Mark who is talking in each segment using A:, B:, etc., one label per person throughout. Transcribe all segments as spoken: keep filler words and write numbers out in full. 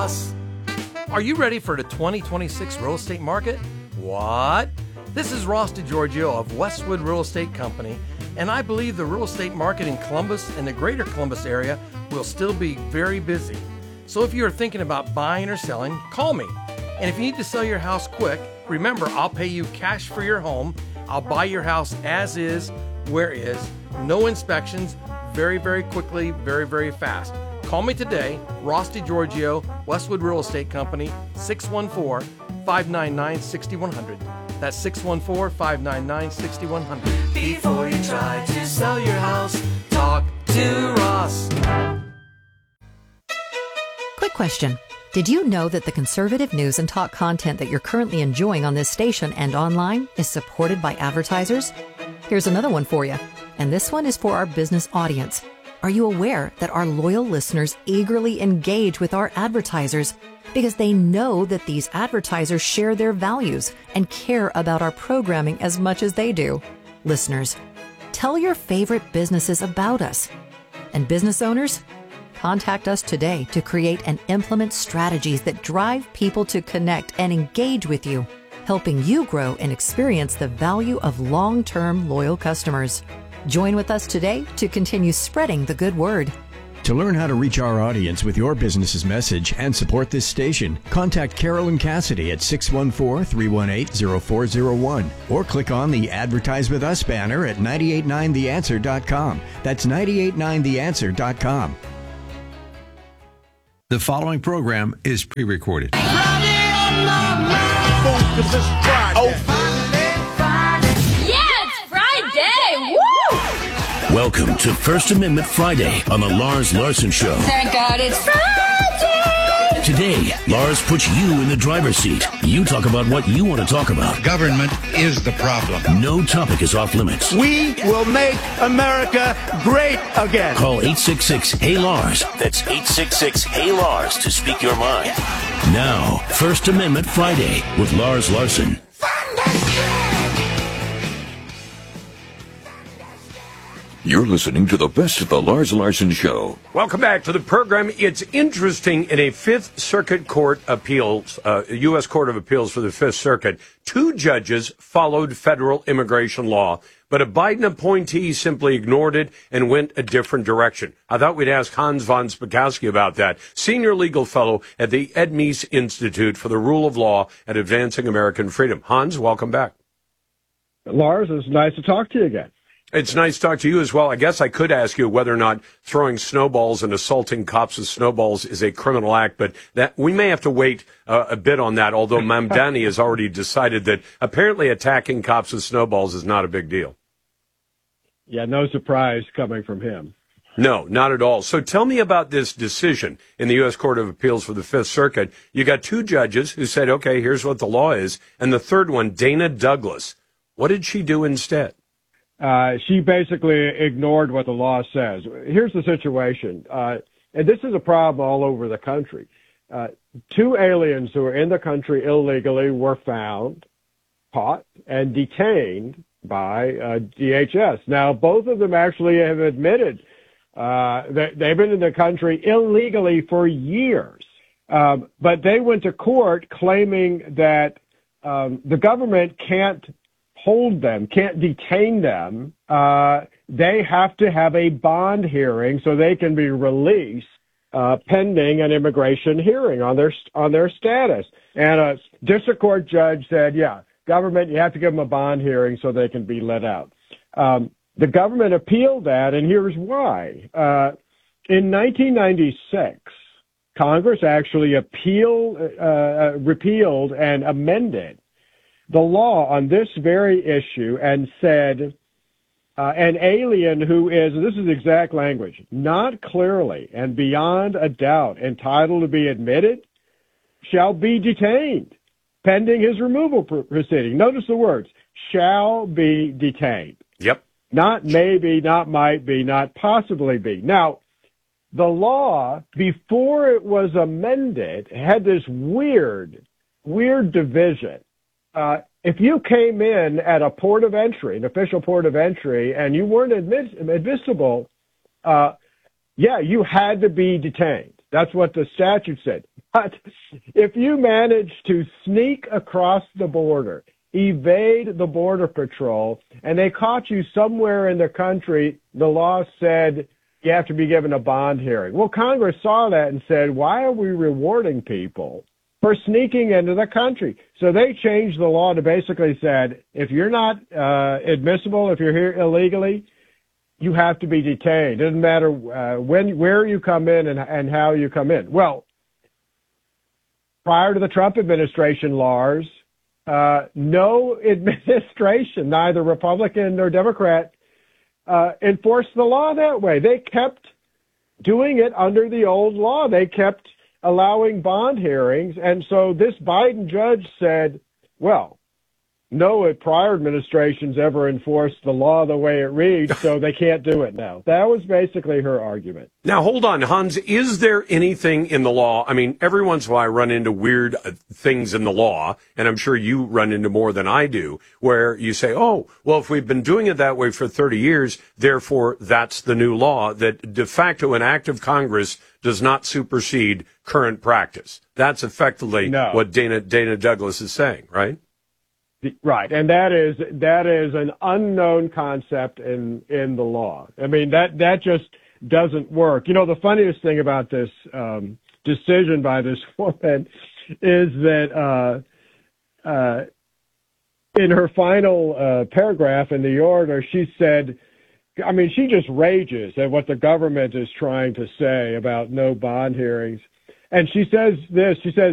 A: Ross. Are you ready for the twenty twenty-six real estate market? What? This is Ross DiGiorgio of Westwood Real Estate Company, and I believe the real estate market in Columbus and the greater Columbus area will still be very busy. So if you're thinking about buying or selling, call me. And if you need to sell your house quick, remember, I'll pay you cash for your home. I'll buy your house as is, where is, no inspections, very, very quickly, very, very fast. Call me today, Ross DiGiorgio, Westwood Real Estate Company, six one four, five nine nine, six one zero zero. That's six one four, five nine nine, six one zero zero. Before you try to sell your house, talk to Ross.
B: Quick question. Did you know that the conservative news and talk content that you're currently enjoying on this station and online is supported by advertisers? Here's another one for you, and this one is for our business audience. Are you aware that our loyal listeners eagerly engage with our advertisers because they know that these advertisers share their values and care about our programming as much as they do? Listeners, tell your favorite businesses about us. And business owners, contact us today to create and implement strategies that drive people to connect and engage with you, helping you grow and experience the value of long-term loyal customers. Join with us today to continue spreading the good word.
C: To learn how to reach our audience with your business's message and support this station, contact Carolyn Cassidy at six one four, three one eight, zero four zero one or click on the Advertise With Us banner at nine eight nine the answer dot com. That's nine eight nine the answer dot com.
D: The following program is pre-recorded.
E: Friday on my mind. Because it's Friday. Oh, Friday, Friday.
F: Yeah, it's Friday. Woo!
G: Welcome to First Amendment Friday on the Lars Larson Show.
F: Thank God it's Friday.
G: Today, Lars puts you in the driver's seat. You talk about what you want to talk about.
H: Government is the problem.
G: No topic is off limits.
E: We will make America great again.
G: Call eight six six, H E Y, Lars. That's eight six six, H E Y, Lars to speak your mind. Now, First Amendment Friday with Lars Larson.
I: You're listening to the best of the Lars Larson Show.
J: Welcome back to the program. It's interesting, in a Fifth Circuit Court appeals, uh, U S Court of Appeals for the Fifth Circuit, two judges followed federal immigration law, but a Biden appointee simply ignored it and went a different direction. I thought we'd ask Hans von Spakovsky about that, senior legal fellow at the Ed Meese Institute for the Rule of Law and Advancing American Freedom. Hans, welcome back.
K: Lars, it's nice to talk to you again.
J: It's nice to talk to you as well. I guess I could ask you whether or not throwing snowballs and assaulting cops with snowballs is a criminal act, but that we may have to wait uh, a bit on that, although Mamdani has already decided that apparently attacking cops with snowballs is not a big deal.
K: Yeah, no surprise coming from him.
J: No, not at all. So tell me about this decision in the U S Court of Appeals for the Fifth Circuit. You got two judges who said, okay, here's what the law is, and the third one, Dana Douglas. What did she do instead?
K: Uh, she basically ignored what the law says. Here's the situation, uh, and this is a problem all over the country. Uh, two aliens who are in the country illegally were found, caught, and detained by uh, D H S. Now, both of them actually have admitted uh, that they've been in the country illegally for years, um, but they went to court claiming that um, the government can't hold them, can't detain them. Uh, they have to have a bond hearing so they can be released uh, pending an immigration hearing on their on their status. And a district court judge said, yeah, government, you have to give them a bond hearing so they can be let out. Um, the government appealed that, and here's why. Uh, in nineteen ninety-six, Congress actually appealed, uh, repealed and amended the law on this very issue and said uh, an alien who is, and this is exact language, not clearly and beyond a doubt entitled to be admitted shall be detained pending his removal proceeding. Notice the words, shall be detained.
J: Yep.
K: Not maybe, not might be, not possibly be. Now, the law, before it was amended, had this weird, weird division. Uh, if you came in at a port of entry, an official port of entry, and you weren't admit, admissible, uh, yeah, you had to be detained. That's what the statute said. But if you manage to sneak across the border, evade the Border Patrol, and they caught you somewhere in the country, the law said you have to be given a bond hearing. Well, Congress saw that and said, why are we rewarding people for sneaking into the country? So they changed the law to basically said, if you're not uh, admissible, if you're here illegally, you have to be detained. It doesn't matter uh, when, where you come in and, and how you come in. Well, prior to the Trump administration, Lars, uh, no administration, neither Republican nor Democrat, uh, enforced the law that way. They kept doing it under the old law. They kept allowing bond hearings. And so this Biden judge said, well, no prior administrations ever enforced the law the way it reads, so they can't do it now. That was basically her argument.
J: Now, hold on, Hans. Is there anything in the law? I mean, every once in a while I run into weird uh, things in the law, and I'm sure you run into more than I do, where you say, oh, well, if we've been doing it that way for thirty years, therefore that's the new law, that de facto an act of Congress does not supersede current practice. That's effectively
K: no.
J: what Dana, Dana Douglas is saying, right?
K: Right, and that is that is an unknown concept in in the law. I mean, that that just doesn't work. You know, the funniest thing about this um, decision by this woman is that uh, uh, in her final uh, paragraph in the order, she said, I mean, she just rages at what the government is trying to say about no bond hearings. And she says this, she says,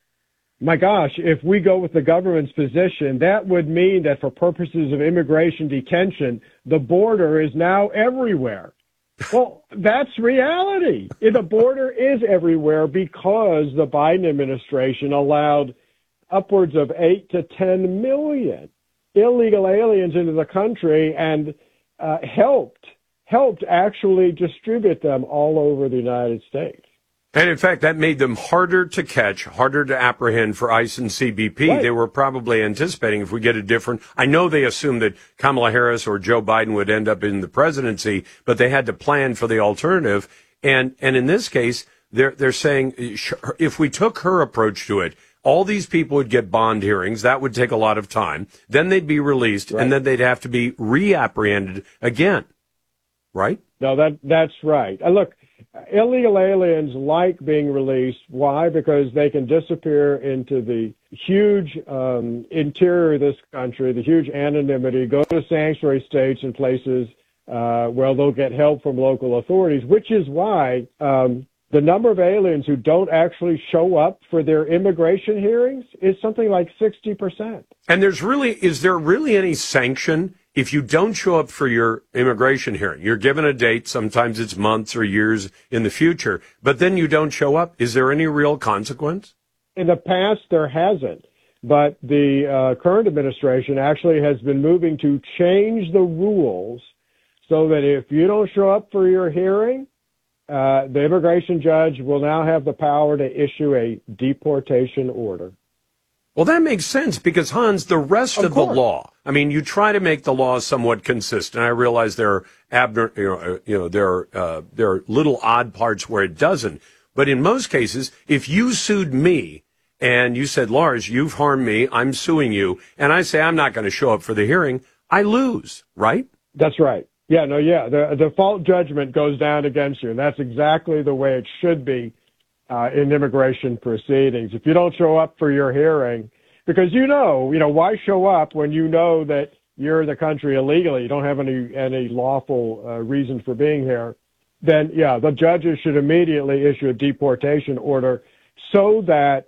K: my gosh, if we go with the government's position, that would mean that for purposes of immigration detention, the border is now everywhere. Well, that's reality. The border is everywhere because the Biden administration allowed upwards of eight to ten million illegal aliens into the country and uh, helped, helped actually distribute them all over the United States.
J: And in fact, that made them harder to catch, harder to apprehend for ICE and C B P. Right. They were probably anticipating if we get a different, I know they assumed that Kamala Harris or Joe Biden would end up in the presidency, but they had to plan for the alternative. And, and in this case, they're, they're saying if we took her approach to it, all these people would get bond hearings. That would take a lot of time. Then they'd be released, right. And then they'd have to be reapprehended again. Right?
K: No, that, that's right. And look, illegal aliens like being released. Why? Because they can disappear into the huge um, interior of this country, the huge anonymity, go to sanctuary states and places uh, where they'll get help from local authorities, which is why um, the number of aliens who don't actually show up for their immigration hearings is something like sixty percent.
J: And there's really, is there really any sanction if you don't show up for your immigration hearing? You're given a date, sometimes it's months or years in the future, but then you don't show up. Is there any real consequence?
K: In the past, there hasn't. But the uh, current administration actually has been moving to change the rules so that if you don't show up for your hearing, uh, the immigration judge will now have the power to issue a deportation order.
J: Well, that makes sense because, Hans, the rest of, of the law, I mean, you try to make the law somewhat consistent. I realize there are, abner- you know, you know, there are, uh, there are little odd parts where it doesn't. But in most cases, if you sued me and you said, Lars, you've harmed me, I'm suing you, and I say I'm not going to show up for the hearing, I lose, right?
K: That's right. Yeah, no, yeah. The default judgment goes down against you, and that's exactly the way it should be. Uh, in immigration proceedings. If you don't show up for your hearing, because you know, you know, why show up when you know that you're in the country illegally, you don't have any, any lawful uh, reason for being here, then yeah, the judges should immediately issue a deportation order so that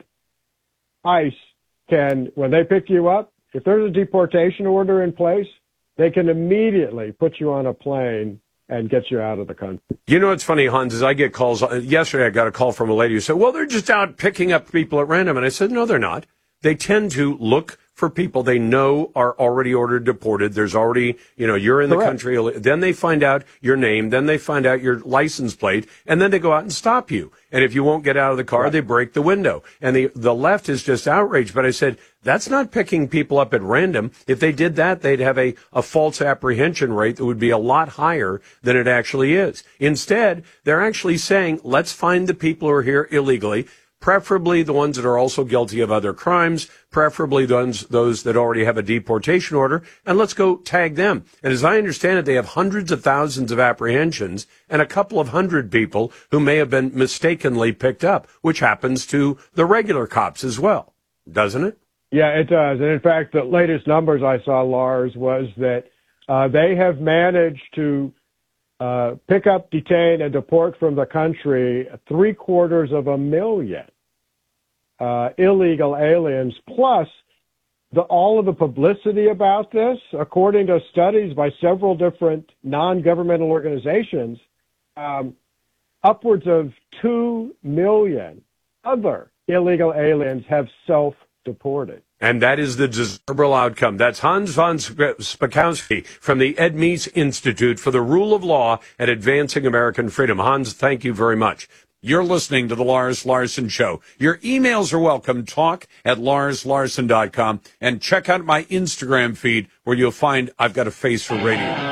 K: ICE can, when they pick you up, if there's a deportation order in place, they can immediately put you on a plane and get you out of the country.
J: You know what's funny, Hans, is I get calls. Yesterday I got a call from a lady who said, well, they're just out picking up people at random. And I said, no, they're not. They tend to look for people they know are already ordered deported. There's already, you know, you're in the Correct. country. Then they find out your name. Then they find out your license plate. And then they go out and stop you. And if you won't get out of the car, right. they break the window. And the, the left is just outraged. But I said, that's not picking people up at random. If they did that, they'd have a, a false apprehension rate that would be a lot higher than it actually is. Instead, they're actually saying, let's find the people who are here illegally, preferably the ones that are also guilty of other crimes, preferably those, those that already have a deportation order, and let's go tag them. And as I understand it, they have hundreds of thousands of apprehensions and a couple of hundred people who may have been mistakenly picked up, which happens to the regular cops as well, doesn't it?
K: Yeah, it does. And in fact, the latest numbers I saw, Lars, was that uh, they have managed to Uh, pick up, detain, and deport from the country three quarters of a million uh, illegal aliens, plus the, all of the publicity about this, according to studies by several different non-governmental organizations, um, upwards of two million other illegal aliens have self-deported.
J: And that is the desirable outcome. That's Hans von Spakovsky from the Ed Meese Institute for the Rule of Law and Advancing American Freedom. Hans, thank you very much.
D: You're listening to the Lars Larson Show. Your emails are welcome. Talk at lars larson dot com. And check out my Instagram feed where you'll find I've got a face for radio.